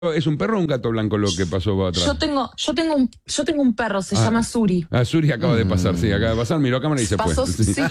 ¿Es un perro o un gato blanco lo que pasó para atrás? Yo tengo un perro, se llama Suri. Suri acaba de pasar, sí, acaba de pasar, miró a cámara y se Pasó, fue. sí.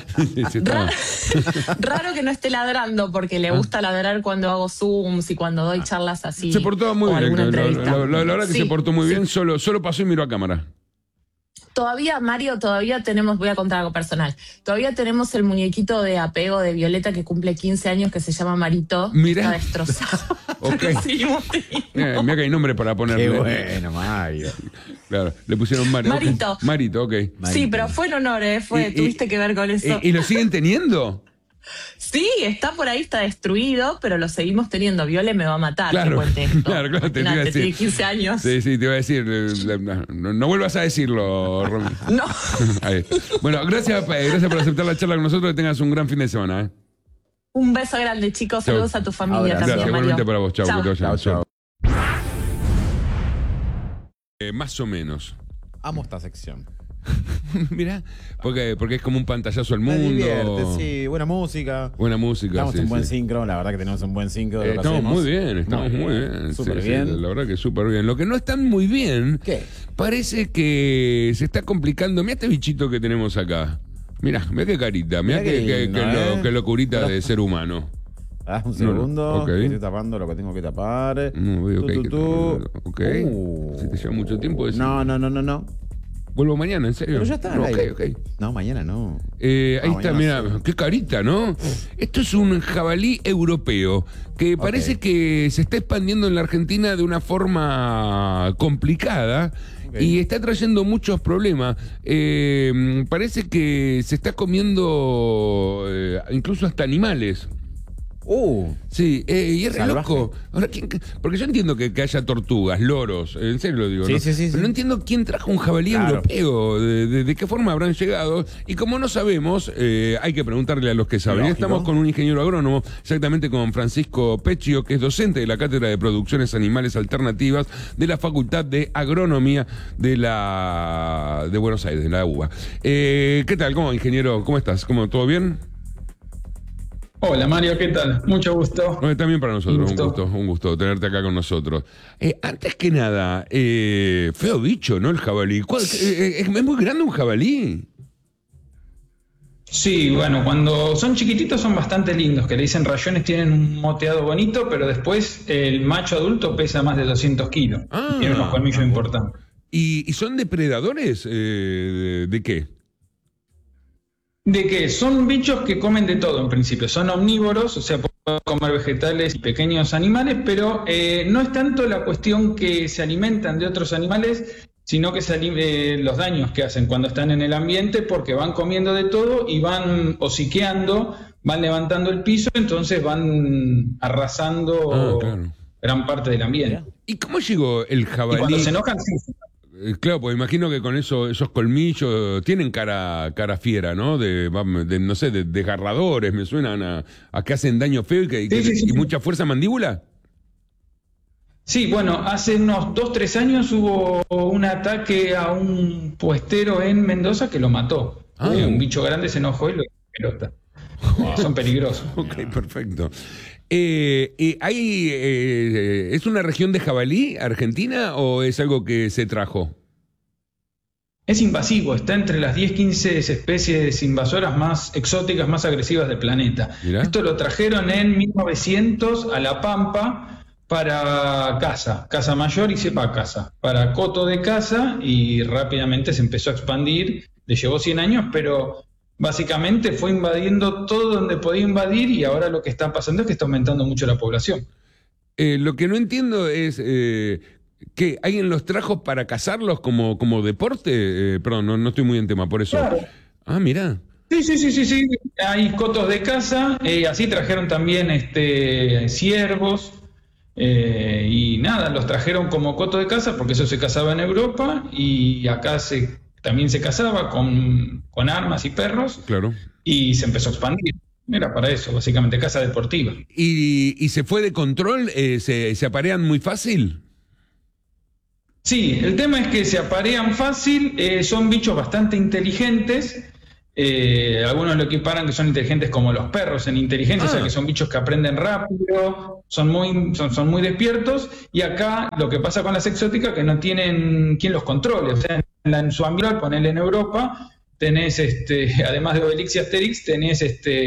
Raro que no esté ladrando, porque le gusta ladrar cuando hago Zooms y cuando doy charlas así. Se portó muy bien, la verdad que Sí, se portó muy sí. bien, solo pasó y miró a cámara. Mario, todavía tenemos, voy a contar algo personal, todavía tenemos el muñequito de apego de Violeta que cumple 15 años, que se llama Marito. Mirá. Está destrozado. Ok. Pero seguimos teniendo. Mira que hay nombre para ponerle. Qué bueno, Mario. Claro, le pusieron Mario. Marito. Okay. Marito, ok. Sí, pero fue en honor, tuviste que ver con eso. ¿Y lo siguen teniendo? Sí, está por ahí, está destruido, pero lo seguimos teniendo. Viole me va a matar, Claro, que cuente esto. claro, te iba a decir. Tiene 15 años. Sí, te iba a decir. No vuelvas a decirlo, Romy. No. Ahí. Bueno, gracias por aceptar la charla con nosotros. Que tengas un gran fin de semana. Un beso grande, chicos. Chau. Saludos a tu familia Abrazo. también, Gracias, Mario. igualmente para vos. Chau. Chau. Que te vaya Chau, bien. Más o menos. Amo esta sección. Mirá, porque es como un pantallazo al Me mundo. divierte, sí. Buena música. Buena música. Estamos sí, en buen sí. sincro, la verdad que tenemos un buen sincro. de lo que Estamos hacemos. muy bien, estamos muy bien. Súper Sí, bien. sí, la verdad que súper bien. Lo que no están muy bien, ¿Qué? parece que se está complicando. Mira este bichito que tenemos acá. Mirá qué carita, mirá Mirá qué lindo, qué locurita de ser humano. Un segundo. ok. Estoy tapando lo que tengo que tapar. No, veo que hay que ok. Uh. Si te lleva mucho tiempo eso. No. Vuelvo mañana, ¿en serio? Pero ya está. No, al ok, aire. ok. No, mañana no. Ahí está, mañana mira, sí. qué carita, ¿no? Esto es un jabalí europeo que parece que se está expandiendo en la Argentina de una forma complicada. Ok. Y está trayendo muchos problemas. Parece que se está comiendo incluso hasta animales. Sí, y es re Salvaje. loco. Ahora, porque yo entiendo que haya tortugas, loros, en serio lo digo, Sí, ¿no? sí. Pero no entiendo quién trajo un jabalí Claro. europeo, de qué forma habrán llegado. Y como no sabemos, hay que preguntarle a los que saben. Lógico. Estamos con un ingeniero agrónomo, exactamente con Francisco Pecchio, que es docente de la Cátedra de Producciones Animales Alternativas de la Facultad de Agronomía de Buenos Aires, de la UBA. ¿Qué tal? ¿Cómo, ingeniero? ¿Cómo estás? ¿Todo bien? Hola Mario, ¿qué tal? Mucho gusto. También para nosotros, Un un gusto tenerte acá con nosotros. Antes que nada, feo bicho, ¿no? El jabalí. ¿Es muy grande un jabalí? Sí, bueno, cuando son chiquititos son bastante lindos, que le dicen rayones, tienen un moteado bonito, pero después el macho adulto pesa más de 200 kilos. Tiene unos colmillos importantes. ¿Y son depredadores? ¿De qué? De que son bichos que comen de todo en principio, son omnívoros, o sea, pueden comer vegetales y pequeños animales, pero no es tanto la cuestión que se alimentan de otros animales, sino que los daños que hacen cuando están en el ambiente, porque van comiendo de todo y van hociqueando, van levantando el piso, entonces van arrasando claro. gran parte del ambiente. ¿Y cómo llegó el Y jabalí? cuando se enojan, sí. Claro, pues imagino que con esos colmillos tienen cara fiera, ¿no? No sé, de desgarradores, me suenan a que hacen daño feo y mucha fuerza mandíbula. Sí, bueno, hace unos 2-3 años hubo un ataque a un puestero en Mendoza que lo mató. Un bicho grande se enojó y lo pelota. Son peligrosos. Ok, perfecto. ¿Es una región de jabalí Argentina o es algo que se trajo? Es invasivo, está entre las 10-15 especies invasoras más exóticas, más agresivas del planeta. Mirá. Esto lo trajeron en 1900 a La Pampa para caza mayor y cepa caza, para coto de caza, y rápidamente se empezó a expandir. Le llevó 100 años, pero básicamente fue invadiendo todo donde podía invadir, y ahora lo que está pasando es que está aumentando mucho la población. Lo que no entiendo es que alguien los trajo para cazarlos como deporte. Perdón, no estoy muy en tema, por eso. Claro. Mirá. Sí. Hay cotos de caza, así trajeron también ciervos, y nada, los trajeron como coto de caza porque eso se cazaba en Europa, y acá también se cazaba con armas y perros. Claro. Y se empezó a expandir. Era para eso, básicamente, caza deportiva. ¿Y se fue de control? ¿Se aparean muy fácil? Sí, el tema es que se aparean fácil, son bichos bastante inteligentes, Algunos lo equiparan que son inteligentes como los perros en inteligencia, o sea que son bichos que aprenden rápido, son muy despiertos, y acá lo que pasa con las exóticas que no tienen quien los controle, o sea, en su ambiente, ponele en Europa, tenés además de Obelix y Asterix, tenés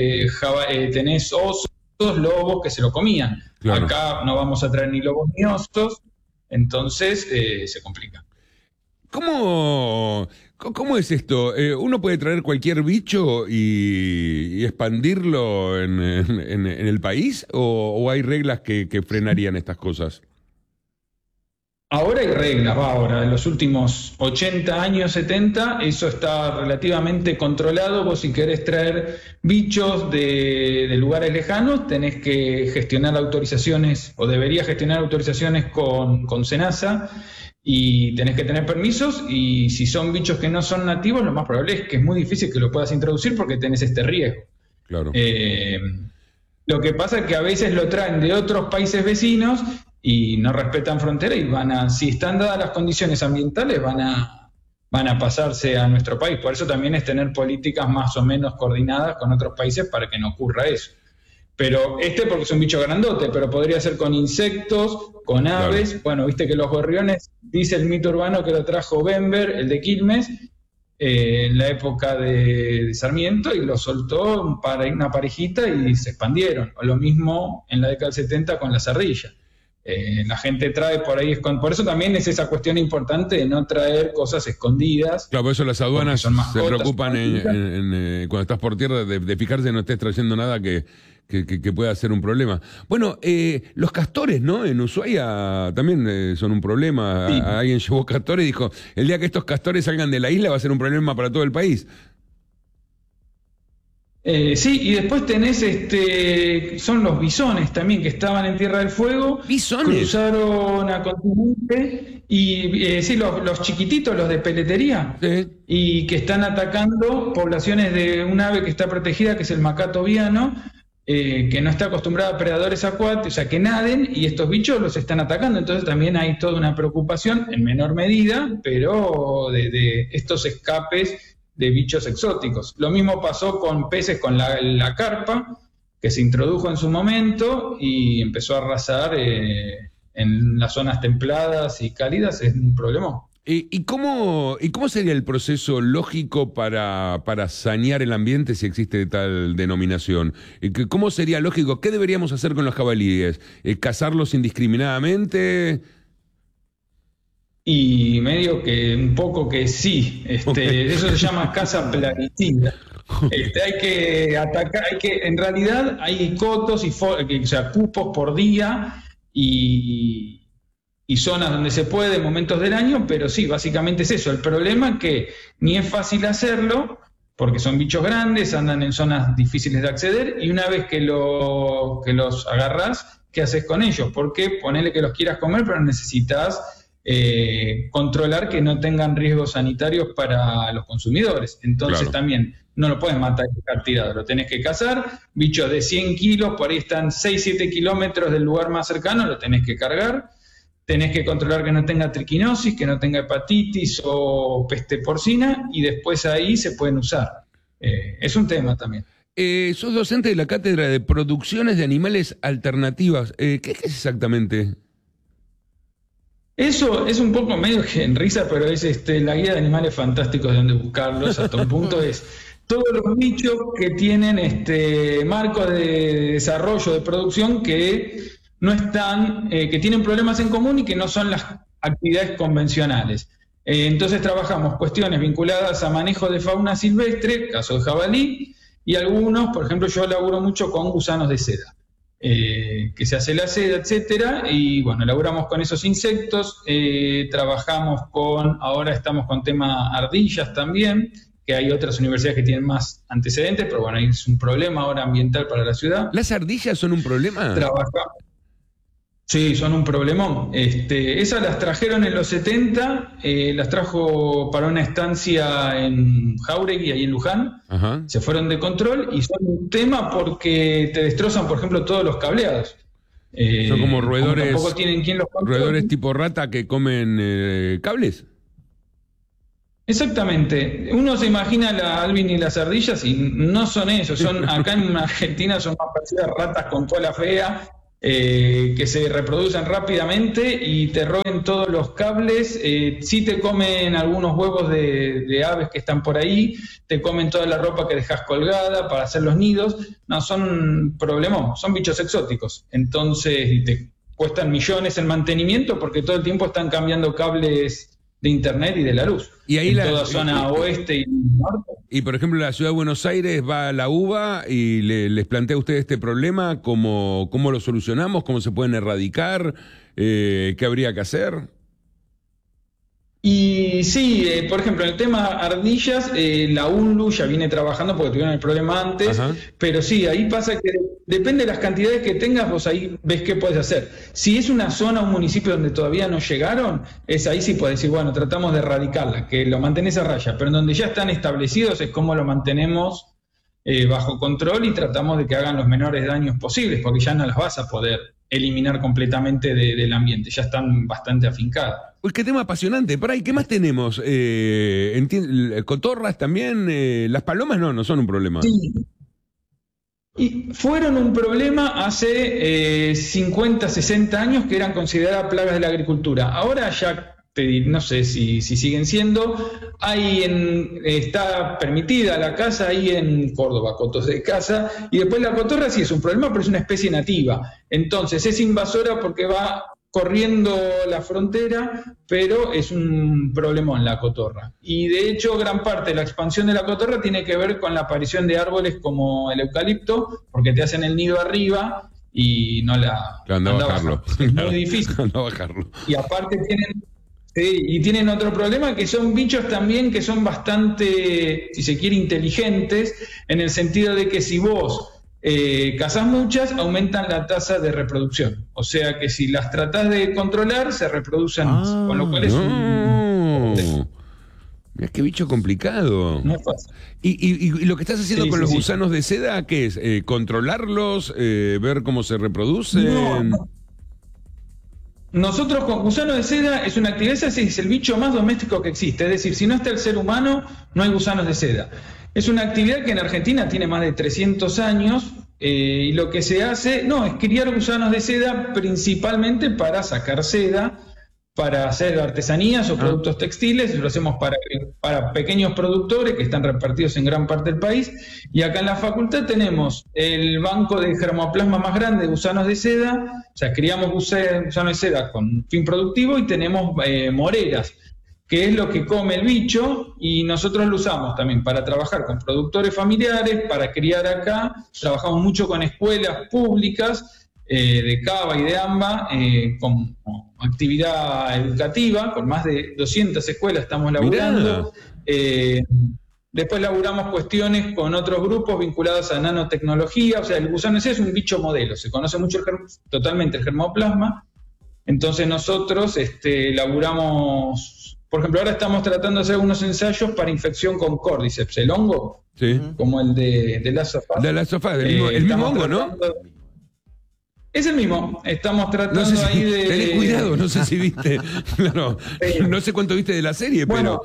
osos, lobos que se lo comían. Claro. Acá no vamos a traer ni lobos ni osos, entonces se complica. ¿Cómo es esto? ¿Uno puede traer cualquier bicho y expandirlo en el país? ¿O hay reglas que frenarían estas cosas? Ahora hay reglas, en los últimos 80 años, 70, eso está relativamente controlado. Vos si querés traer bichos de lugares lejanos, tenés que gestionar autorizaciones, o deberías gestionar autorizaciones con SENASA, y tenés que tener permisos, y si son bichos que no son nativos, lo más probable es que es muy difícil que lo puedas introducir porque tenés este riesgo. Claro. Lo que pasa es que a veces lo traen de otros países vecinos y no respetan frontera y si están dadas las condiciones ambientales, van a pasarse a nuestro país. Por eso también es tener políticas más o menos coordinadas con otros países para que no ocurra eso. Pero porque es un bicho grandote, pero podría ser con insectos, con aves. Claro. Bueno, viste que los gorriones, dice el mito urbano que lo trajo Bember, el de Quilmes, en la época de Sarmiento, y lo soltó una parejita y se expandieron. O lo mismo en la década del 70 con las ardillas. La gente trae por ahí, por eso también es esa cuestión importante de no traer cosas escondidas. Claro, por eso las aduanas se preocupan cuando estás por tierra de fijarse que no estés trayendo nada que pueda ser un problema. Bueno, los castores, ¿no? En Ushuaia también son un problema. Sí. Alguien llevó castores y dijo, el día que estos castores salgan de la isla va a ser un problema para todo el país. Sí, y después tenés, son los bisones también, que estaban en Tierra del Fuego. ¿Bisones? Cruzaron a continente, y sí, los chiquititos, los de peletería, sí. Y que están atacando poblaciones de un ave que está protegida, que es el macato viano, que no está acostumbrada a predadores acuáticos, o sea, que naden, y estos bichos los están atacando. Entonces también hay toda una preocupación, en menor medida, pero de estos escapes de bichos exóticos. Lo mismo pasó con peces, con la carpa, que se introdujo en su momento y empezó a arrasar en las zonas templadas y cálidas. Es un problema. ¿Y cómo sería el proceso lógico para sanear el ambiente, si existe tal denominación? ¿Cómo sería lógico? ¿Qué deberíamos hacer con los jabalíes? ¿Cazarlos indiscriminadamente? Y medio que un poco que sí, eso se llama caza plaguicida. Hay que atacar, en realidad hay cotos o sea, cupos por día y zonas donde se puede, momentos del año, pero sí, básicamente es eso. El problema es que ni es fácil hacerlo, porque son bichos grandes, andan en zonas difíciles de acceder, y una vez que los agarrás, ¿qué haces con ellos? Porque ponele que los quieras comer, pero necesitas controlar que no tengan riesgos sanitarios para los consumidores. Entonces claro, también no lo puedes matar y dejar tirado, lo tenés que cazar. Bichos de 100 kilos, por ahí están 6-7 kilómetros del lugar más cercano, lo tenés que cargar. Tenés que controlar que no tenga triquinosis, que no tenga hepatitis o peste porcina, y después ahí se pueden usar. Es un tema también. Sos docente de la Cátedra de Producciones de Animales Alternativas. ¿Qué es exactamente? Eso es un poco medio que en risa, pero es la guía de animales fantásticos de donde buscarlos. Hasta un punto es todos los bichos que tienen marco de desarrollo, de producción, que no están, que tienen problemas en común y que no son las actividades convencionales. Entonces trabajamos cuestiones vinculadas a manejo de fauna silvestre, caso de jabalí, y algunos, por ejemplo, yo laburo mucho con gusanos de seda, que se hace la seda, etcétera, y bueno, laburamos con esos insectos. Ahora estamos con tema ardillas también, que hay otras universidades que tienen más antecedentes, pero bueno, es un problema ahora ambiental para la ciudad. ¿Las ardillas son un problema? Sí, son un problemón. Esas las trajeron en los 70, las trajo para una estancia en Jáuregui, ahí en Luján. Ajá. Se fueron de control y son un tema porque te destrozan, por ejemplo, todos los cableados. Son como roedores, tampoco tienen quien los controle. ¿Roedores tipo rata que comen cables? Exactamente. Uno se imagina la Alvin y las ardillas y no son eso. Acá en Argentina son más parecidas a ratas con cola fea, que se reproducen rápidamente y te roben todos los cables. Sí te comen algunos huevos de aves que están por ahí, te comen toda la ropa que dejas colgada para hacer los nidos. No, son problemas, son bichos exóticos. Entonces te cuestan millones en mantenimiento porque todo el tiempo están cambiando cables de internet y de la luz. Y ahí en toda zona oeste y norte. Y por ejemplo, la ciudad de Buenos Aires va a la UBA y les plantea a ustedes este problema, ¿cómo lo solucionamos? ¿Cómo se pueden erradicar? ¿Qué habría que hacer? Y sí, por ejemplo, en el tema ardillas, la UNLU ya viene trabajando porque tuvieron el problema antes, Ajá. pero sí, ahí pasa que depende de las cantidades que tengas, vos ahí ves qué puedes hacer. Si es una zona, un municipio donde todavía no llegaron, es ahí sí puedes decir, bueno, tratamos de erradicarla, que lo mantenés a raya, pero en donde ya están establecidos es como lo mantenemos bajo control y tratamos de que hagan los menores daños posibles, porque ya no las vas a poder eliminar completamente del ambiente, ya están bastante afincadas. Uy, qué tema apasionante. Pará, ¿y qué más tenemos? ¿Cotorras también? ¿Las palomas no son un problema? Sí. Y fueron un problema hace 50, 60 años que eran consideradas plagas de la agricultura. Ahora ya no sé si siguen siendo. Está permitida la caza ahí en Córdoba, cotos de caza, y después la cotorra sí es un problema, pero es una especie nativa. Entonces es invasora porque va corriendo la frontera, pero es un problemón la cotorra. Y de hecho gran parte de la expansión de la cotorra tiene que ver con la aparición de árboles como el eucalipto, porque te hacen el nido arriba y no la... Anda a bajarlo. Es muy difícil. Anda a bajarlo. Y aparte tienen otro problema, que son bichos también que son bastante, si se quiere, inteligentes, en el sentido de que si vos cazás muchas, aumentan la tasa de reproducción. O sea que si las tratás de controlar, se reproducen más. Con lo cual es Mirá qué bicho complicado. no es fácil. ¿Y lo que estás haciendo Sí, con sí, los sí. gusanos de seda, qué es? ¿Controlarlos? ¿Ver cómo se reproducen? No. Nosotros con gusano de seda es una actividad, ese es el bicho más doméstico que existe. Es decir, si no está el ser humano, no hay gusanos de seda. Es una actividad que en Argentina tiene más de 300 años y lo que se hace, es criar gusanos de seda principalmente para sacar seda, para hacer artesanías o productos textiles. Lo hacemos para pequeños productores que están repartidos en gran parte del país. Y acá en la facultad tenemos el banco de germoplasma más grande de gusanos de seda. O sea, criamos gusanos de seda con fin productivo y tenemos moreras, que es lo que come el bicho, y nosotros lo usamos también para trabajar con productores familiares, para criar acá. Trabajamos mucho con escuelas públicas de Cava y de AMBA, como actividad educativa, con más de 200 escuelas estamos laburando. Después laburamos cuestiones con otros grupos vinculados a nanotecnología. O sea, el gusano ese es un bicho modelo, se conoce mucho totalmente el germoplasma. Entonces nosotros laburamos, por ejemplo, ahora estamos tratando de hacer algunos ensayos para infección con Cordyceps, el hongo, Sí. como el de Last of Us. De la sofá, el mismo hongo, ¿no? Es el mismo. Estamos tratando No sé si, ahí de... tenés cuidado, no sé si viste. Claro, Sí. no sé cuánto viste de la serie, Bueno,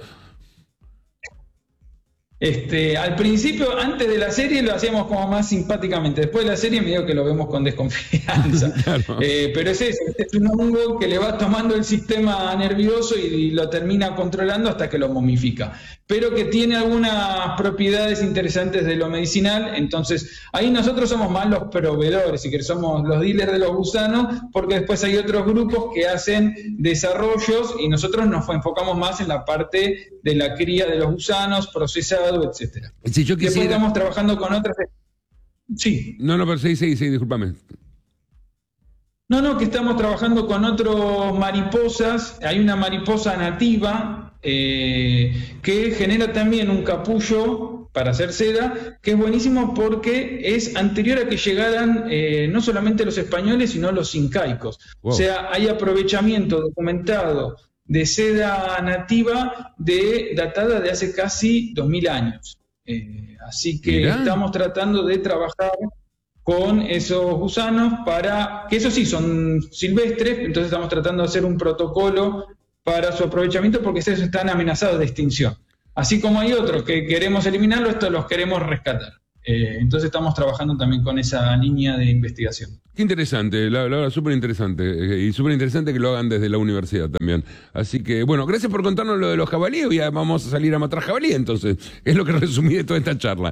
pero... al principio, antes de la serie, lo hacíamos como más simpáticamente. Después de la serie, medio que lo vemos con desconfianza. Claro. Pero es eso, es un hongo que le va tomando el sistema nervioso y lo termina controlando hasta que lo momifica. Pero que tiene algunas propiedades interesantes de lo medicinal. Entonces, ahí nosotros somos más los proveedores, y que somos los dealers de los gusanos, porque después hay otros grupos que hacen desarrollos y nosotros nos enfocamos más en la parte de la cría de los gusanos, procesado, etcétera. Si yo Después quisiera... estamos trabajando con otras... Sí. No, pero sí, discúlpame. No, que estamos trabajando con otros mariposas. Hay una mariposa nativa que genera también un capullo para hacer seda, que es buenísimo porque es anterior a que llegaran no solamente los españoles, sino los incaicos. Wow. O sea, hay aprovechamiento documentado de seda nativa datada de hace casi 2000 años. Así que Mirá. estamos tratando de trabajar con esos gusanos que esos sí son silvestres, entonces estamos tratando de hacer un protocolo para su aprovechamiento porque esos están amenazados de extinción. Así como hay otros que queremos eliminarlo, estos los queremos rescatar. Entonces estamos trabajando también con esa línea de investigación. Qué interesante, la verdad, súper interesante. Y súper interesante que lo hagan desde la universidad también. Así que, bueno, gracias por contarnos lo de los jabalíes. Y ya vamos a salir a matar jabalí, entonces. Es lo que resumí de toda esta charla.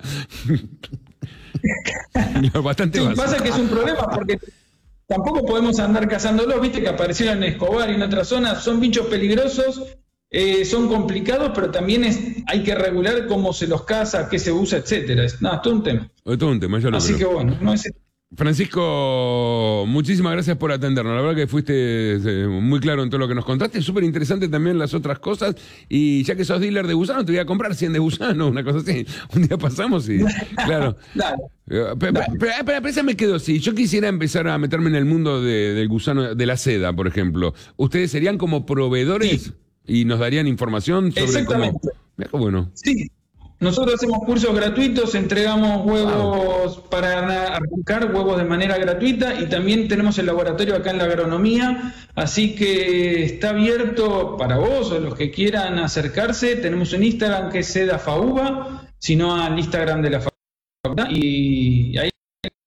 Bastante Sí, básico. pasa que es un problema porque tampoco podemos andar cazándolos, viste que aparecieron en Escobar y en otras zonas, son bichos peligrosos, son complicados, pero también hay que regular cómo se los caza, qué se usa, etcétera. Es todo un tema. Es todo un tema, ya lo Así creo. que bueno, no es... Francisco, muchísimas gracias por atendernos. La verdad que fuiste muy claro en todo lo que nos contaste. Súper interesante también las otras cosas. Y ya que sos dealer de gusano, te voy a comprar 100 de gusano, una cosa así. Un día pasamos y, claro. Dale. Pero esa me quedó así. Yo quisiera empezar a meterme en el mundo del gusano, de la seda, por ejemplo. ¿Ustedes serían como proveedores Sí. y nos darían información sobre cómo? Exactamente. Mirá qué bueno. Sí, nosotros hacemos cursos gratuitos, entregamos huevos para arrancar, huevos de manera gratuita, y también tenemos el laboratorio acá en la agronomía, así que está abierto para vos o los que quieran acercarse. Tenemos un Instagram que es SedaFauba, sino al Instagram de la facultad, y ahí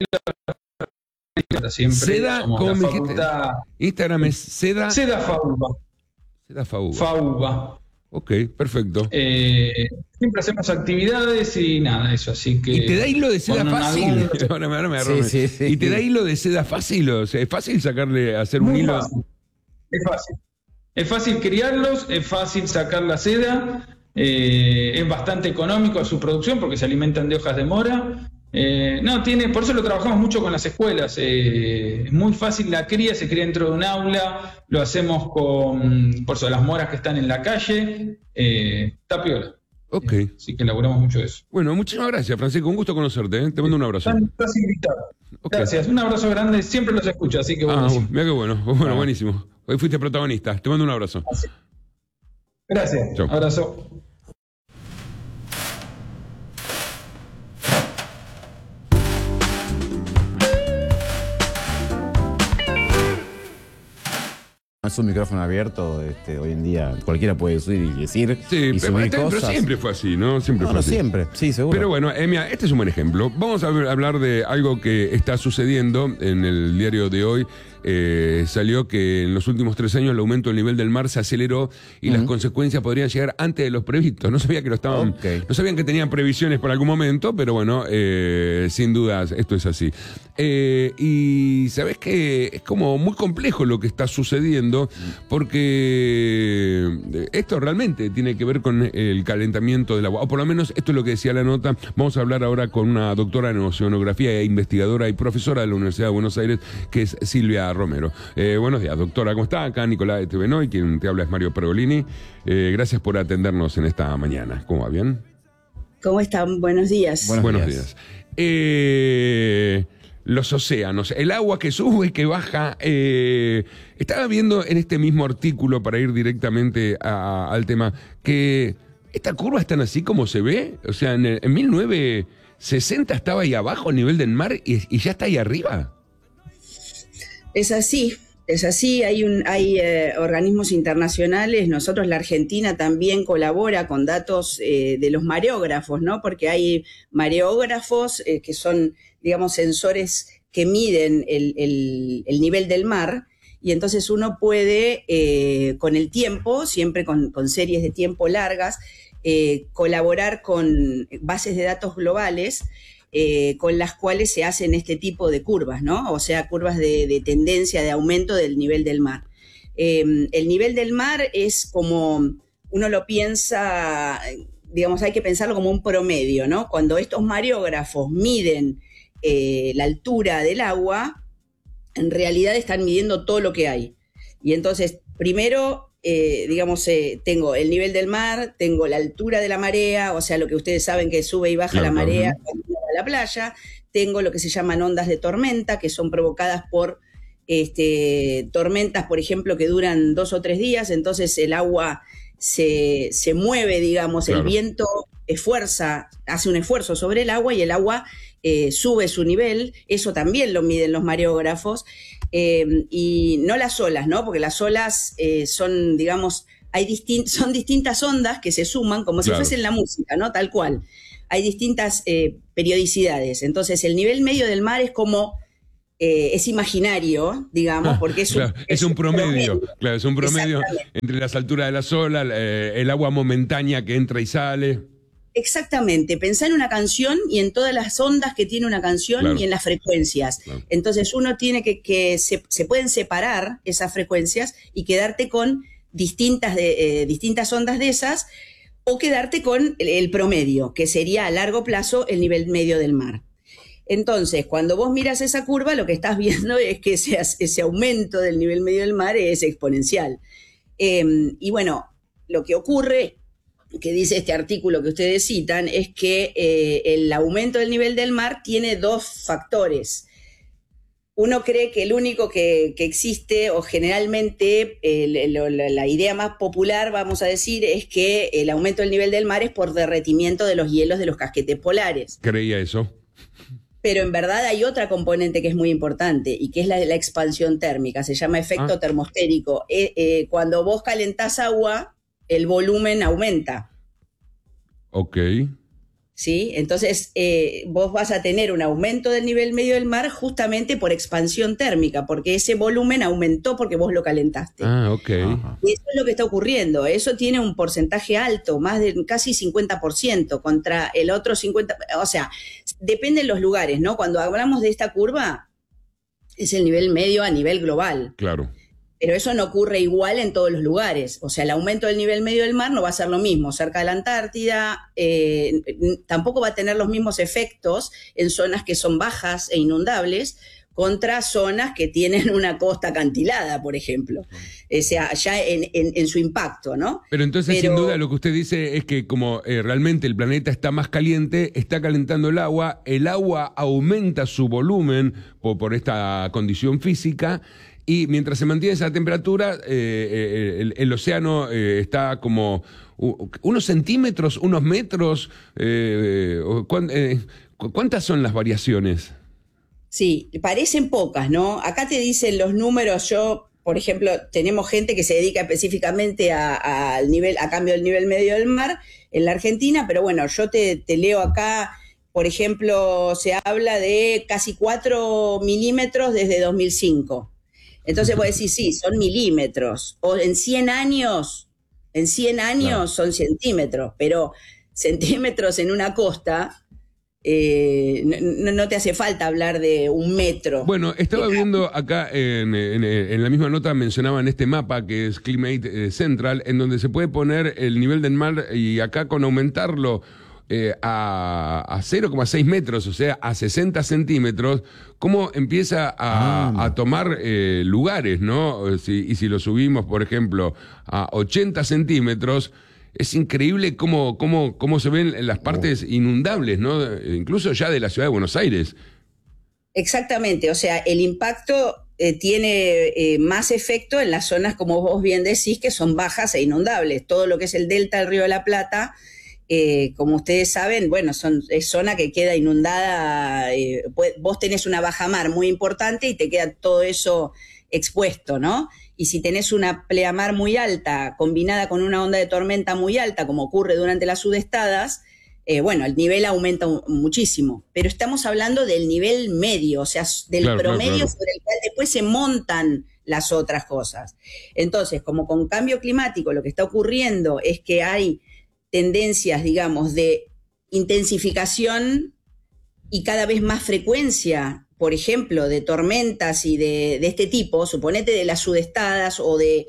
siempre Seda, somos ¿cómo la me dijiste? facultad. Instagram es Seda. SedaFauba, Seda Fauba. Fauba. Ok, perfecto. Siempre hacemos actividades y nada, eso, así que... ¿Y te da hilo de seda con fácil? algún- Ahora me agarró. Sí, sí. ¿Y te da hilo de seda fácil? O sea, ¿es fácil hacer un Muy hilo? fácil. Es fácil. Es fácil criarlos, es fácil sacar la seda, es bastante económico su producción porque se alimentan de hojas de mora. Por eso lo trabajamos mucho con las escuelas. Es muy fácil la cría, se cría dentro de un aula, lo hacemos por eso las moras que están en la calle, está piola. Ok. Así que elaboramos mucho eso. Bueno, muchísimas gracias, Francisco. Un gusto conocerte. ¿Eh? Te mando un abrazo. Estás invitado. Ok. Gracias, un abrazo grande, siempre los escucho, así que buenísimo. Mira qué bueno. Bueno, buenísimo. Hoy fuiste protagonista. Te mando un abrazo. Gracias, Chau. abrazo. Es un micrófono abierto, hoy en día cualquiera puede subir y decir Sí, y subir pero cosas. siempre fue así, ¿no? Siempre No, fue no así. siempre, sí, seguro. Pero bueno, mira, este es un buen ejemplo. Vamos a hablar de algo que está sucediendo en el diario de hoy. Salió que en los últimos 3 años el aumento del nivel del mar se aceleró y las consecuencias podrían llegar antes de los previstos. No sabía que lo estaban, Ok. no sabían que tenían previsiones por algún momento, pero bueno, sin dudas esto es así. Y sabés que es como muy complejo lo que está sucediendo, porque esto realmente tiene que ver con el calentamiento del agua, o por lo menos esto es lo que decía la nota. Vamos a hablar ahora con una doctora en oceanografía e investigadora y profesora de la Universidad de Buenos Aires, que es Silvia Romero. Buenos días, doctora, ¿cómo está? Acá Nicolás de TV Noy, quien te habla es Mario Pergolini. Gracias por atendernos en esta mañana. ¿Cómo va? ¿Bien? ¿Cómo están? Buenos días. Buenos días. Los océanos, el agua que sube y que baja. Estaba viendo en este mismo artículo, para ir directamente al tema, que esta curva es tan así como se ve. O sea, en 1960 estaba ahí abajo a nivel del mar y ya está ahí arriba. Es así. Hay organismos internacionales. Nosotros, la Argentina, también colabora con datos de los mareógrafos, ¿no? Porque hay mareógrafos que son, digamos, sensores que miden el nivel del mar, y entonces uno puede, con el tiempo, siempre con series de tiempo largas, colaborar con bases de datos globales con las cuales se hacen este tipo de curvas, ¿no? O sea, curvas de tendencia, de aumento del nivel del mar. El nivel del mar es como, uno lo piensa, digamos, hay que pensarlo como un promedio, ¿no? Cuando estos mareógrafos miden la altura del agua, en realidad están midiendo todo lo que hay. Y entonces, primero, tengo el nivel del mar, tengo la altura de la marea, o sea, lo que ustedes saben que sube y baja Claro, la marea claro. cuando uno va a la playa, tengo lo que se llaman ondas de tormenta, que son provocadas por tormentas, por ejemplo, que duran 2 o 3 días, entonces el agua se mueve, digamos, Claro. el viento hace un esfuerzo sobre el agua y el agua sube su nivel. Eso también lo miden los mareógrafos, y no las olas, ¿no? Porque las olas son, digamos, son distintas ondas que se suman como si fuesen la música, ¿no? Tal cual. Hay distintas periodicidades. Entonces, el nivel medio del mar es como, es imaginario, digamos, porque es un promedio. Claro, es un promedio entre las alturas de las olas, el agua momentánea que entra y sale. Exactamente, pensá en una canción y en todas las ondas que tiene una canción y en las frecuencias. Entonces uno tiene que se pueden separar esas frecuencias y quedarte con distintas ondas de esas, o quedarte con el promedio, que sería a largo plazo el nivel medio del mar. Entonces, cuando vos miras esa curva, lo que estás viendo es que ese aumento del nivel medio del mar es exponencial. Y bueno, lo que ocurre, que dice este artículo que ustedes citan, es que el aumento del nivel del mar tiene dos factores. Uno cree que el único que existe, o generalmente la idea más popular, vamos a decir, es que el aumento del nivel del mar es por derretimiento de los hielos de los casquetes polares. Creía eso. Pero en verdad hay otra componente que es muy importante y que es la expansión térmica, se llama efecto termostérico. Cuando vos calentás agua, el volumen aumenta. Ok. ¿Sí? Entonces, vos vas a tener un aumento del nivel medio del mar justamente por expansión térmica, porque ese volumen aumentó porque vos lo calentaste. Ok. Y eso es lo que está ocurriendo. Eso tiene un porcentaje alto, más de casi 50% contra el otro 50%. O sea, depende de los lugares, ¿no? Cuando hablamos de esta curva, es el nivel medio a nivel global. Claro. Pero eso no ocurre igual en todos los lugares. O sea, el aumento del nivel medio del mar no va a ser lo mismo cerca de la Antártida, tampoco va a tener los mismos efectos en zonas que son bajas e inundables contra zonas que tienen una costa acantilada, por ejemplo. O sea, ya en su impacto, ¿no? Pero entonces, sin duda, lo que usted dice es que como realmente el planeta está más caliente, está calentando el agua aumenta su volumen por esta condición física. Y mientras se mantiene esa temperatura, el océano está como unos centímetros, unos metros. ¿Cuántas son las variaciones? Sí, parecen pocas, ¿no? Acá te dicen los números. Por ejemplo, tenemos gente que se dedica específicamente a cambio del nivel medio del mar en la Argentina, pero bueno, yo te leo acá. Por ejemplo, se habla de casi 4 milímetros desde 2005. Entonces vos decís, sí, son milímetros, o en 100 años claro, son centímetros, pero centímetros en una costa, no te hace falta hablar de un metro. Bueno, estaba viendo acá en la misma nota, mencionaban este mapa que es Climate Central, en donde se puede poner el nivel del mar y acá con aumentarlo a 0,6 metros, o sea, a 60 centímetros, cómo empieza a tomar lugares, ¿no? Y si lo subimos, por ejemplo, a 80 centímetros, es increíble cómo se ven las partes inundables, ¿no? Incluso ya de la ciudad de Buenos Aires. Exactamente, o sea, el impacto tiene más efecto en las zonas, como vos bien decís, que son bajas e inundables. Todo lo que es el delta del Río de la Plata, como ustedes saben, bueno, es zona que queda inundada, vos tenés una bajamar muy importante y te queda todo eso expuesto, ¿no? Y si tenés una pleamar muy alta combinada con una onda de tormenta muy alta, como ocurre durante las sudestadas, bueno, el nivel aumenta muchísimo. Pero estamos hablando del nivel medio, o sea, del promedio sobre el cual después se montan las otras cosas. Entonces, como con cambio climático lo que está ocurriendo es que hay tendencias, digamos, de intensificación y cada vez más frecuencia, por ejemplo, de tormentas y de este tipo, suponete de las sudestadas o de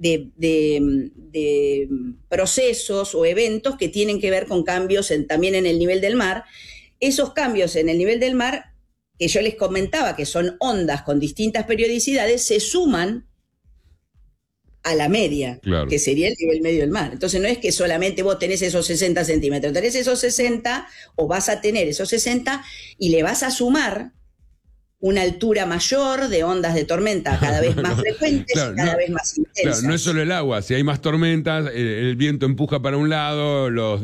procesos o eventos que tienen que ver con cambios también en el nivel del mar. Esos cambios en el nivel del mar, que yo les comentaba que son ondas con distintas periodicidades, se suman a la media, claro, que sería el nivel medio del mar. Entonces no es que solamente vos tenés esos 60 centímetros, tenés esos 60 o vas a tener esos 60 y le vas a sumar una altura mayor de ondas de tormenta cada vez más frecuentes, claro, y cada vez más intensas. Claro, no es solo el agua, si hay más tormentas, el viento empuja para un lado, los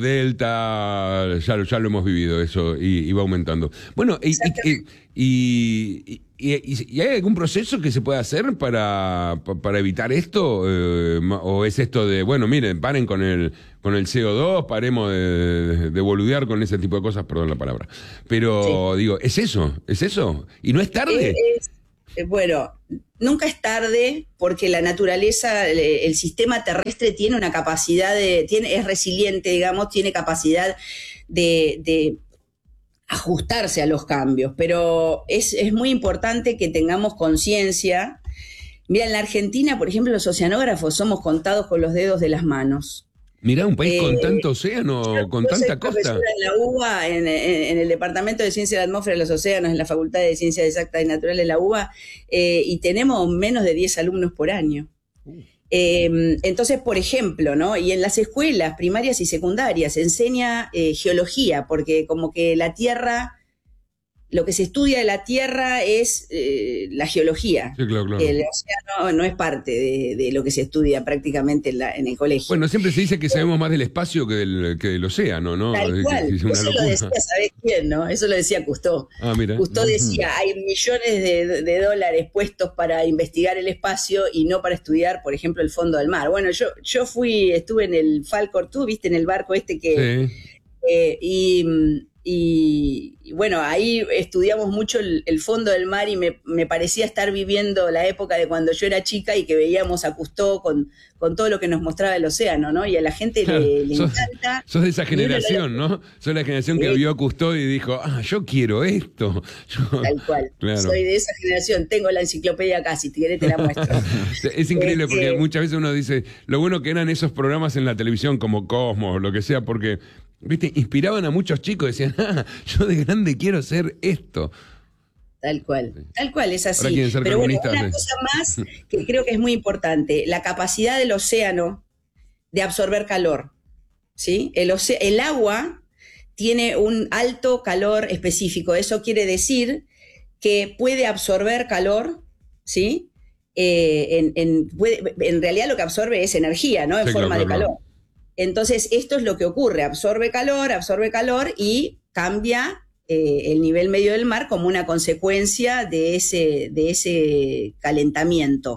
deltas, ya lo hemos vivido eso y va aumentando. Bueno, y ¿Y hay algún proceso que se pueda hacer para evitar esto? ¿O es esto de, bueno, miren, paren con el CO2, paremos de boludear con ese tipo de cosas, perdón la palabra? Pero digo, ¿es eso? ¿Y no es tarde? Bueno, nunca es tarde porque la naturaleza, el sistema terrestre tiene una capacidad es resiliente, digamos, tiene capacidad de ajustarse a los cambios, pero es muy importante que tengamos conciencia. Mira, en la Argentina, por ejemplo, los oceanógrafos somos contados con los dedos de las manos. Mirá, un país con tanto océano, con tanta costa. Yo soy profesora en la UBA, en el Departamento de Ciencia de la Atmósfera y los Océanos, en la Facultad de Ciencias Exactas y Naturales de la UBA, y tenemos menos de 10 alumnos por año. Entonces, por ejemplo, ¿no? Y en las escuelas primarias y secundarias se enseña geología, porque como que la Tierra, lo que se estudia de la Tierra es la geología. Sí, claro. El océano no es parte de lo que se estudia prácticamente en el colegio. Bueno, siempre se dice que sabemos más del espacio que del océano, ¿no? Tal cual. Eso lo decía, ¿sabés quién, no? Eso lo decía Cousteau. Ah, mira. Cousteau decía, hay millones de dólares puestos para investigar el espacio y no para estudiar, por ejemplo, el fondo del mar. Bueno, yo estuve en el Falcor, tú viste, en el barco este que... Sí. Y bueno, ahí estudiamos mucho el fondo del mar y me parecía estar viviendo la época de cuando yo era chica y que veíamos a Cousteau con todo lo que nos mostraba el océano, ¿no? Y a la gente le encanta. Sos de esa generación, ¿no? Sos la generación que vio a Cousteau y dijo, yo quiero esto. Tal cual. Claro. Soy de esa generación. Tengo la enciclopedia acá, si querés te la muestro. Es increíble porque muchas veces uno dice, lo bueno que eran esos programas en la televisión como Cosmos, lo que sea, porque... ¿Viste? Inspiraban a muchos chicos, decían, yo de grande quiero ser esto. Tal cual, es así. Pero bueno, una cosa más que creo que es muy importante, la capacidad del océano de absorber calor, ¿sí? El agua tiene un alto calor específico, eso quiere decir que puede absorber calor, ¿sí? En realidad lo que absorbe es energía, ¿no? En forma de calor. Entonces, esto es lo que ocurre, absorbe calor y cambia el nivel medio del mar como una consecuencia de ese calentamiento.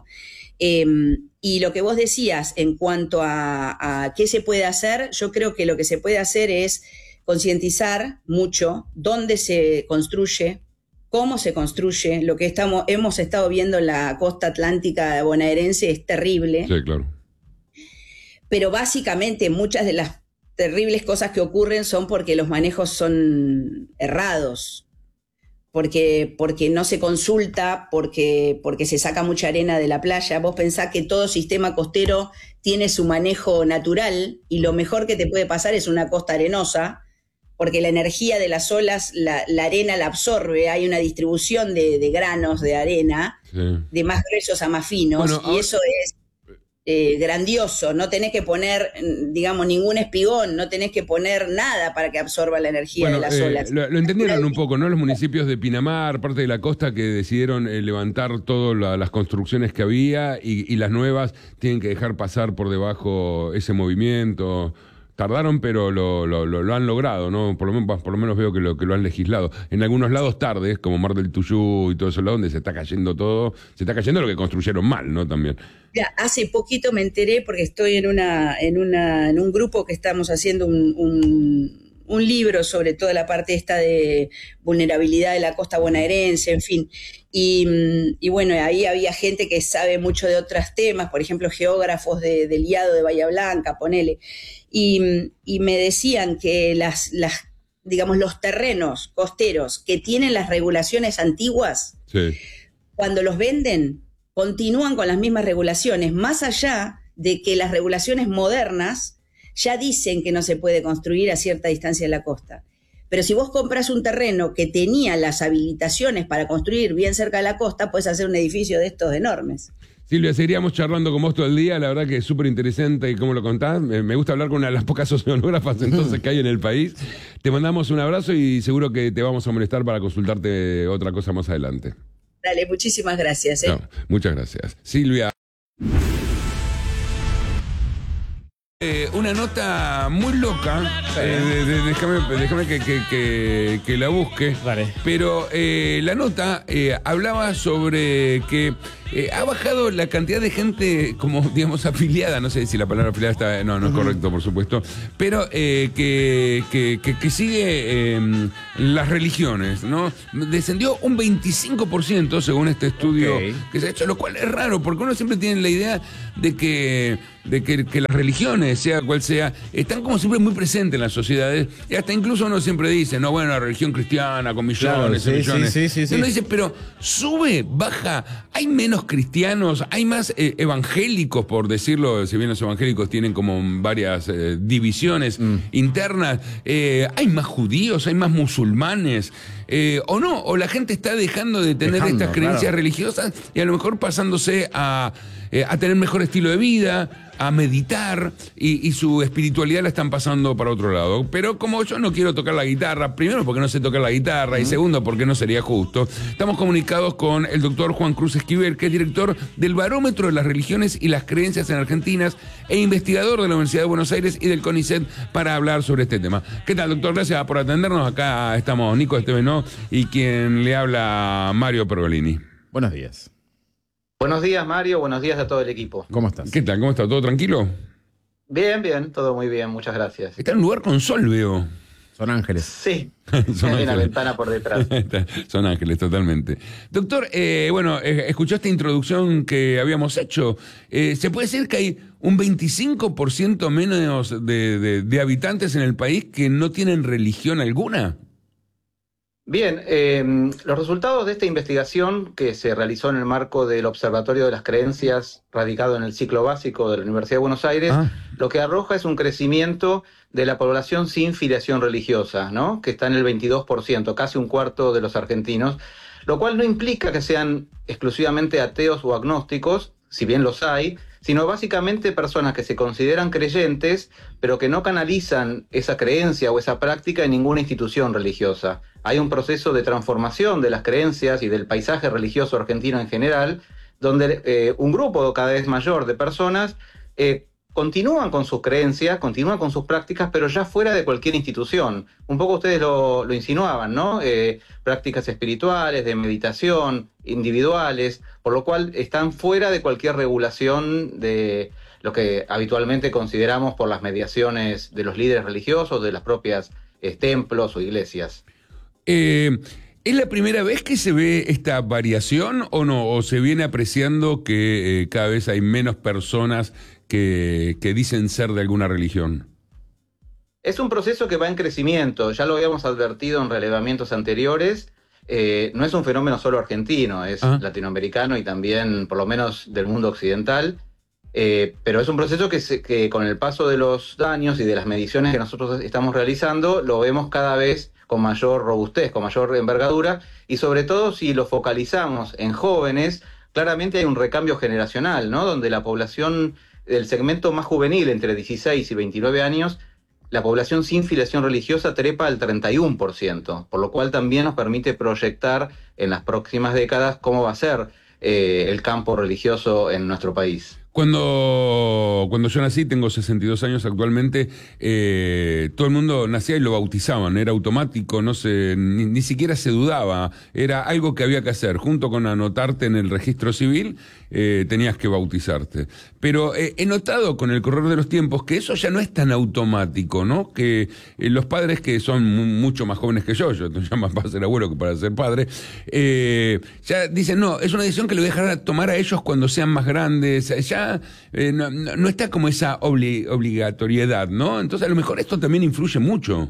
Y lo que vos decías en cuanto a qué se puede hacer, yo creo que lo que se puede hacer es concientizar mucho dónde se construye, cómo se construye. Lo que hemos estado viendo en la costa atlántica bonaerense es terrible. Sí, claro. Pero básicamente muchas de las terribles cosas que ocurren son porque los manejos son errados, porque no se consulta, porque se saca mucha arena de la playa. Vos pensás que todo sistema costero tiene su manejo natural y lo mejor que te puede pasar es una costa arenosa, porque la energía de las olas, la arena la absorbe, hay una distribución de granos de arena, de más gruesos a más finos, y eso es grandioso. No tenés que poner, digamos, ningún espigón, no tenés que poner nada para que absorba la energía de las olas. Lo entendieron un poco, ¿no? Los municipios de Pinamar, parte de la costa, que decidieron levantar todas las construcciones que había y las nuevas tienen que dejar pasar por debajo ese movimiento. Tardaron, pero lo han logrado, ¿no? Por lo menos veo que lo han legislado. En algunos lados tarde, como Mar del Tuyú y todo eso, donde se está cayendo todo, se está cayendo lo que construyeron mal, ¿no? También. Ya, hace poquito me enteré, porque estoy en un grupo que estamos haciendo un libro sobre toda la parte esta de vulnerabilidad de la costa bonaerense, en fin. Y bueno, ahí había gente que sabe mucho de otros temas, por ejemplo, geógrafos del Liado de Bahía Blanca, ponele. Y me decían que digamos, los terrenos costeros que tienen las regulaciones antiguas, cuando los venden, continúan con las mismas regulaciones, más allá de que las regulaciones modernas ya dicen que no se puede construir a cierta distancia de la costa. Pero si vos compras un terreno que tenía las habilitaciones para construir bien cerca de la costa, puedes hacer un edificio de estos enormes. Silvia, seguiríamos charlando con vos todo el día, la verdad que es súper interesante y cómo lo contás. Me gusta hablar con una de las pocas oceanógrafas entonces que hay en el país. Te mandamos un abrazo y seguro que te vamos a molestar para consultarte otra cosa más adelante. Dale, muchísimas gracias. No, muchas gracias. Silvia. Una nota muy loca, déjame que la busque, Vale. pero la nota hablaba sobre que ha bajado la cantidad de gente, como digamos, afiliada, no sé si la palabra afiliada está, no es correcto, por supuesto, pero que sigue las religiones, ¿no? Descendió un 25% según este estudio que se ha hecho, lo cual es raro, porque uno siempre tiene la idea de que las religiones, sea cual sea, están como siempre muy presentes en las sociedades, y hasta incluso uno siempre dice, no, bueno, la religión cristiana con millones y millones. Sí. Y uno dice, pero sube, baja, hay menos cristianos, hay más evangélicos, por decirlo, si bien los evangélicos tienen como varias divisiones internas, hay más judíos, hay más musulmanes, o no, o la gente está dejando de tener estas creencias religiosas y a lo mejor pasándose a tener mejor estilo de vida, a meditar, y su espiritualidad la están pasando para otro lado. Pero como yo no quiero tocar la guitarra, primero porque no sé tocar la guitarra, y segundo porque no sería justo, estamos comunicados con el doctor Juan Cruz Esquivel, que es director del Barómetro de las Religiones y las Creencias en Argentinas e investigador de la Universidad de Buenos Aires y del CONICET para hablar sobre este tema. ¿Qué tal, doctor? Gracias por atendernos. Acá estamos Nico Estevenó y quien le habla, Mario Pergolini. Buenos días. Buenos días, Mario. Buenos días a todo el equipo. ¿Cómo estás? ¿Qué tal? ¿Cómo está? ¿Todo tranquilo? Bien, todo muy bien. Muchas gracias. Está en un lugar con sol, veo. Son ángeles. Sí, Son hay una ángeles. ventana por detrás. Son ángeles, totalmente. Doctor, escuchó esta introducción que habíamos hecho. ¿Se puede decir que hay un 25% menos de habitantes en el país que no tienen religión alguna? Bien, los resultados de esta investigación que se realizó en el marco del Observatorio de las Creencias, radicado en el ciclo básico de la Universidad de Buenos Aires, lo que arroja es un crecimiento de la población sin filiación religiosa, ¿no? Que está en el 22%, casi un cuarto de los argentinos, lo cual no implica que sean exclusivamente ateos o agnósticos, si bien los hay, sino básicamente personas que se consideran creyentes, pero que no canalizan esa creencia o esa práctica en ninguna institución religiosa. Hay un proceso de transformación de las creencias y del paisaje religioso argentino en general, donde un grupo cada vez mayor de personas continúan con sus creencias, continúan con sus prácticas, pero ya fuera de cualquier institución. Un poco ustedes lo insinuaban, ¿no? Prácticas espirituales, de meditación, individuales, por lo cual están fuera de cualquier regulación de lo que habitualmente consideramos por las mediaciones de los líderes religiosos, de las propias templos o iglesias. ¿Es la primera vez que se ve esta variación o no? ¿O se viene apreciando que cada vez hay menos personas que dicen ser de alguna religión? Es un proceso que va en crecimiento, ya lo habíamos advertido en relevamientos anteriores. No es un fenómeno solo argentino, es latinoamericano y también, por lo menos, del mundo occidental. Pero es un proceso que con el paso de los años y de las mediciones que nosotros estamos realizando, lo vemos cada vez con mayor robustez, con mayor envergadura, y sobre todo si lo focalizamos en jóvenes, claramente hay un recambio generacional, ¿no? Donde la población del segmento más juvenil, entre 16 y 29 años, la población sin filiación religiosa trepa al 31%, por lo cual también nos permite proyectar en las próximas décadas cómo va a ser el campo religioso en nuestro país. Cuando yo nací, tengo 62 años actualmente, todo el mundo nacía y lo bautizaban, era automático, ni siquiera se dudaba, era algo que había que hacer, junto con anotarte en el registro civil, tenías que bautizarte. Pero he notado con el correr de los tiempos que eso ya no es tan automático, ¿no? Que los padres que son mucho más jóvenes que yo ya más para ser abuelo que para ser padre, ya dicen, no, es una decisión que le voy a dejar tomar a ellos cuando sean más grandes, ya no está como esa obligatoriedad, ¿no? Entonces a lo mejor esto también influye mucho.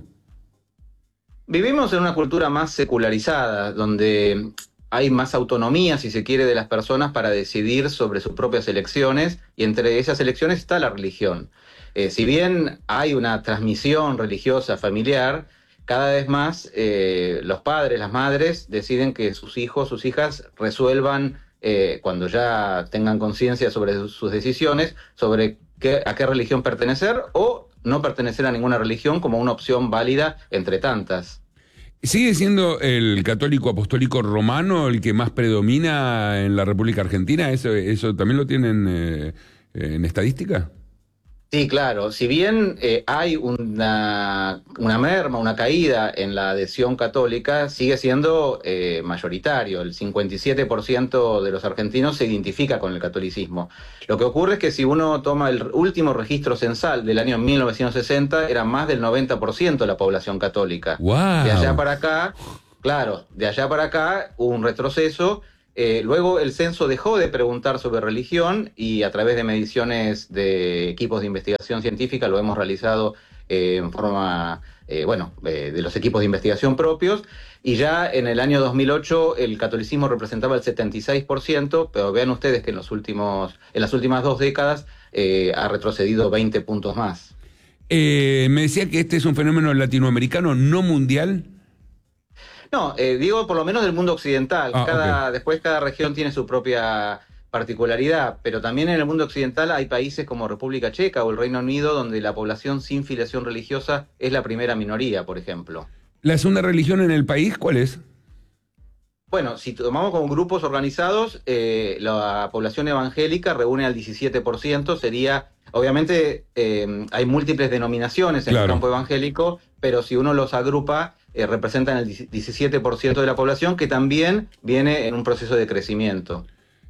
Vivimos en una cultura más secularizada, donde hay más autonomía, si se quiere, de las personas para decidir sobre sus propias elecciones, y entre esas elecciones está la religión. Si bien hay una transmisión religiosa familiar, cada vez más los padres, las madres, deciden que sus hijos, sus hijas resuelvan cuando ya tengan conciencia sobre sus decisiones, sobre a qué religión pertenecer o no pertenecer a ninguna religión como una opción válida entre tantas. ¿Sigue siendo el católico apostólico romano el que más predomina en la República Argentina? ¿Eso también lo tienen en estadística? Sí, claro. Si bien hay una merma, una caída en la adhesión católica, sigue siendo mayoritario. El 57% de los argentinos se identifica con el catolicismo. Lo que ocurre es que si uno toma el último registro censal del año 1960, era más del 90% de la población católica. ¡Wow! De allá para acá, claro, de allá para acá hubo un retroceso. Luego el censo dejó de preguntar sobre religión y a través de mediciones de equipos de investigación científica lo hemos realizado en forma, de los equipos de investigación propios, y ya en el año 2008 el catolicismo representaba el 76%, pero vean ustedes que en las últimas 2 décadas ha retrocedido 20 puntos más. Me decía que este es un fenómeno latinoamericano, no mundial. No, digo por lo menos del mundo occidental. Okay. Después cada región tiene su propia particularidad, pero también en el mundo occidental hay países como República Checa o el Reino Unido donde la población sin filiación religiosa es la primera minoría, por ejemplo. ¿La segunda religión en el país cuál es? Bueno, si tomamos como grupos organizados, la población evangélica reúne al 17%, sería, obviamente hay múltiples denominaciones en el campo evangélico, pero si uno los agrupa, representan el 17% de la población, que también viene en un proceso de crecimiento.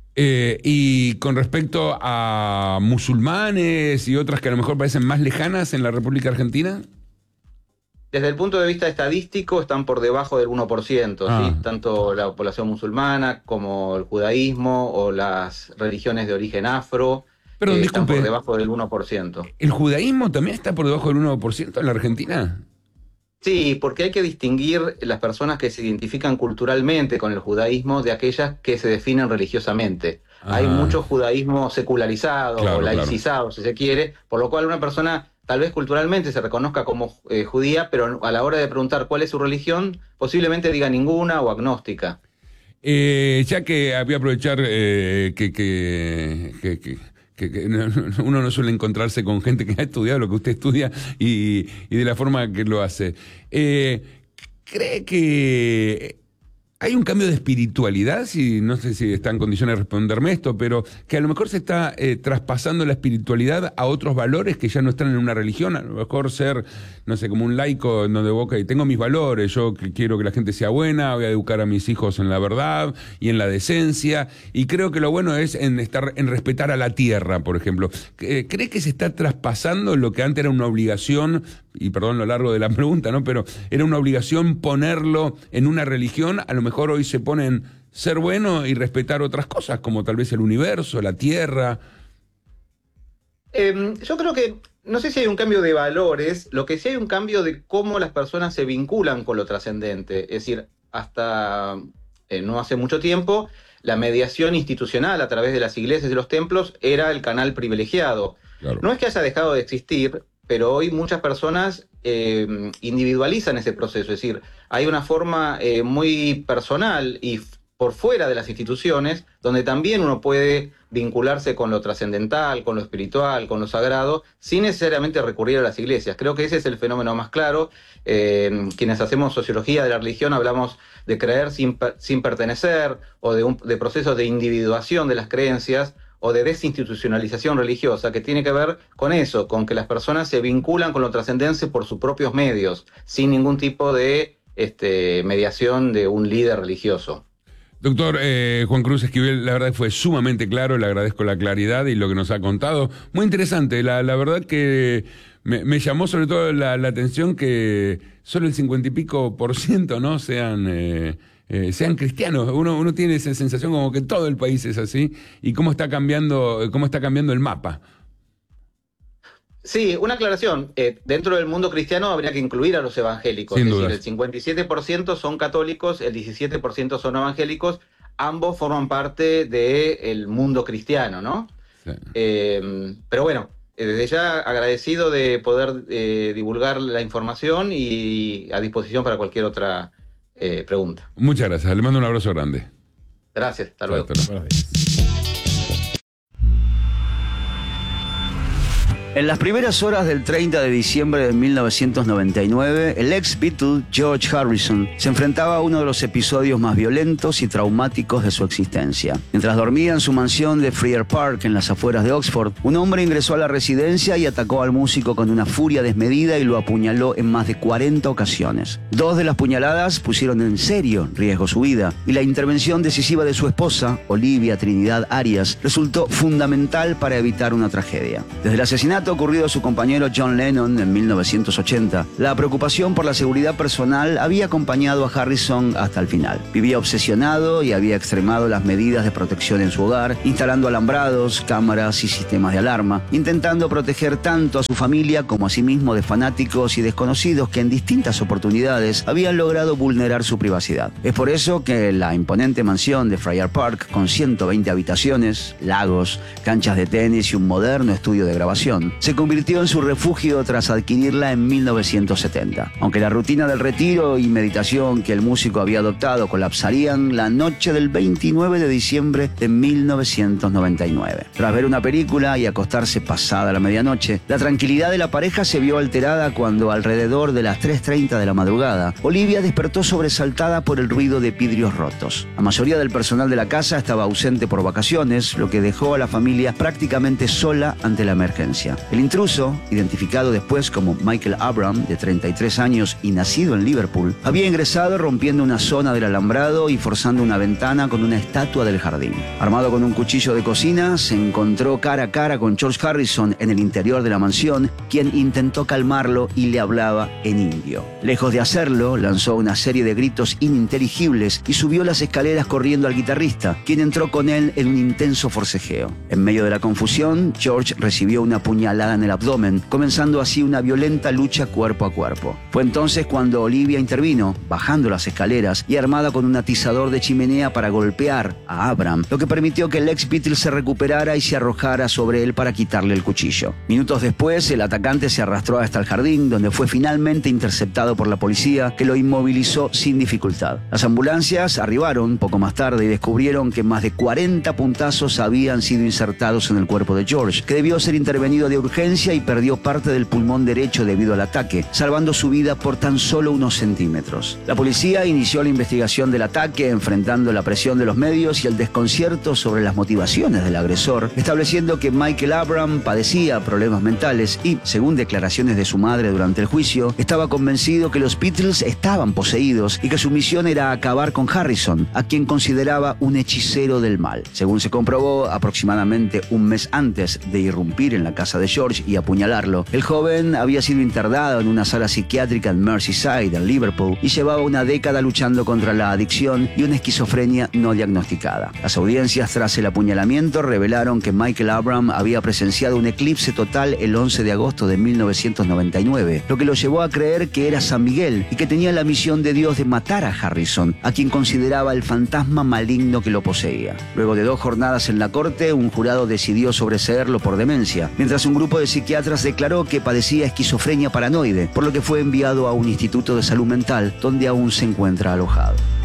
Y con respecto a musulmanes y otras que a lo mejor parecen más lejanas en la República Argentina. Desde el punto de vista estadístico están por debajo del 1%, ¿sí? Tanto la población musulmana como el judaísmo o las religiones de origen afro. Perdón, están disculpe, por debajo del 1%. ¿El judaísmo también está por debajo del 1% en la Argentina? Sí, porque hay que distinguir las personas que se identifican culturalmente con el judaísmo de aquellas que se definen religiosamente. Hay mucho judaísmo secularizado o laicizado, si se quiere, por lo cual una persona tal vez culturalmente se reconozca como judía, pero a la hora de preguntar cuál es su religión, posiblemente diga ninguna o agnóstica. Ya que voy a aprovechar que uno no suele encontrarse con gente que ha estudiado lo que usted estudia y de la forma que lo hace. ¿Cree que hay un cambio de espiritualidad? No sé si está en condiciones de responderme esto, pero que a lo mejor se está traspasando la espiritualidad a otros valores que ya no están en una religión. A lo mejor ser, no sé, como un laico en donde boca y tengo mis valores, yo que quiero que la gente sea buena, voy a educar a mis hijos en la verdad y en la decencia, y creo que lo bueno es en respetar a la tierra, por ejemplo. ¿Cree que se está traspasando lo que antes era una obligación, y perdón lo largo de la pregunta, ¿no? Pero era una obligación ponerlo en una religión? A lo mejor hoy se ponen ser bueno y respetar otras cosas, como tal vez el universo, la tierra. Yo creo que, no sé si hay un cambio de valores, lo que sí hay un cambio de cómo las personas se vinculan con lo trascendente. Es decir, hasta no hace mucho tiempo, la mediación institucional a través de las iglesias y los templos era el canal privilegiado. Claro. No es que haya dejado de existir, pero hoy muchas personas individualizan ese proceso, es decir, hay una forma muy personal y por fuera de las instituciones, donde también uno puede vincularse con lo trascendental, con lo espiritual, con lo sagrado, sin necesariamente recurrir a las iglesias. Creo que ese es el fenómeno más claro. Quienes hacemos sociología de la religión hablamos de creer sin pertenecer, o de procesos de individuación de las creencias, o de desinstitucionalización religiosa, que tiene que ver con eso, con que las personas se vinculan con lo trascendente por sus propios medios, sin ningún tipo de mediación de un líder religioso. Doctor Juan Cruz Esquivel, la verdad que fue sumamente claro, le agradezco la claridad y lo que nos ha contado. Muy interesante, la verdad que me llamó sobre todo la atención que solo el 50 y pico % ¿no? sean cristianos. Uno tiene esa sensación como que todo el país es así, y cómo está cambiando el mapa. Sí, una aclaración. Dentro del mundo cristiano habría que incluir a los evangélicos. Sin es dudas. decir, el 57% son católicos, el 17% son evangélicos. Ambos forman parte del mundo cristiano, ¿no? Sí. Pero bueno, desde ya agradecido de poder divulgar la información y a disposición para cualquier otra pregunta. Muchas gracias, le mando un abrazo grande. Gracias, hasta luego. Hasta luego. En las primeras horas del 30 de diciembre de 1999, el ex Beatle George Harrison se enfrentaba a uno de los episodios más violentos y traumáticos de su existencia. Mientras dormía en su mansión de Friar Park en las afueras de Oxford, un hombre ingresó a la residencia y atacó al músico con una furia desmedida y lo apuñaló en más de 40 ocasiones. 2 de las puñaladas pusieron en serio riesgo su vida y la intervención decisiva de su esposa, Olivia Trinidad Arias, resultó fundamental para evitar una tragedia. Desde el asesinato ocurrido a su compañero John Lennon en 1980, la preocupación por la seguridad personal había acompañado a Harrison hasta el final. Vivía obsesionado y había extremado las medidas de protección en su hogar, instalando alambrados, cámaras y sistemas de alarma, intentando proteger tanto a su familia como a sí mismo de fanáticos y desconocidos que en distintas oportunidades habían logrado vulnerar su privacidad. Es por eso que la imponente mansión de Friar Park, con 120 habitaciones, lagos, canchas de tenis y un moderno estudio de grabación, se convirtió en su refugio tras adquirirla en 1970. Aunque la rutina del retiro y meditación que el músico había adoptado colapsarían la noche del 29 de diciembre de 1999. Tras ver una película y acostarse pasada la medianoche, la tranquilidad de la pareja se vio alterada cuando, alrededor de las 3:30 de la madrugada, Olivia despertó sobresaltada por el ruido de vidrios rotos. La mayoría del personal de la casa estaba ausente por vacaciones, lo que dejó a la familia prácticamente sola ante la emergencia. El intruso, identificado después como Michael Abram, de 33 años y nacido en Liverpool, había ingresado rompiendo una zona del alambrado y forzando una ventana con una estatua del jardín. Armado con un cuchillo de cocina, se encontró cara a cara con George Harrison en el interior de la mansión, quien intentó calmarlo y le hablaba en indio. Lejos de hacerlo, lanzó una serie de gritos ininteligibles y subió las escaleras corriendo al guitarrista, quien entró con él en un intenso forcejeo. En medio de la confusión, George recibió una puñalada en el abdomen, comenzando así una violenta lucha cuerpo a cuerpo. Fue entonces cuando Olivia intervino, bajando las escaleras y armada con un atizador de chimenea para golpear a Abram, lo que permitió que el ex Beatle se recuperara y se arrojara sobre él para quitarle el cuchillo. Minutos después, el atacante se arrastró hasta el jardín, donde fue finalmente interceptado por la policía, que lo inmovilizó sin dificultad. Las ambulancias arribaron poco más tarde y descubrieron que más de 40 puntazos habían sido insertados en el cuerpo de George, que debió ser intervenido de urgencia y perdió parte del pulmón derecho debido al ataque, salvando su vida por tan solo unos centímetros. La policía inició la investigación del ataque, enfrentando la presión de los medios y el desconcierto sobre las motivaciones del agresor, estableciendo que Michael Abram padecía problemas mentales y, según declaraciones de su madre durante el juicio, estaba convencido que los Beatles estaban poseídos y que su misión era acabar con Harrison, a quien consideraba un hechicero del mal. Según se comprobó, aproximadamente un mes antes de irrumpir en la casa de George y apuñalarlo, el joven había sido internado en una sala psiquiátrica en Merseyside, en Liverpool, y llevaba una década luchando contra la adicción y una esquizofrenia no diagnosticada. Las audiencias tras el apuñalamiento revelaron que Michael Abram había presenciado un eclipse total el 11 de agosto de 1999, lo que lo llevó a creer que era San Miguel y que tenía la misión de Dios de matar a Harrison, a quien consideraba el fantasma maligno que lo poseía. Luego de 2 jornadas en la corte, un jurado decidió sobreseerlo por demencia, mientras un grupo de psiquiatras declaró que padecía esquizofrenia paranoide, por lo que fue enviado a un instituto de salud mental donde aún se encuentra alojado.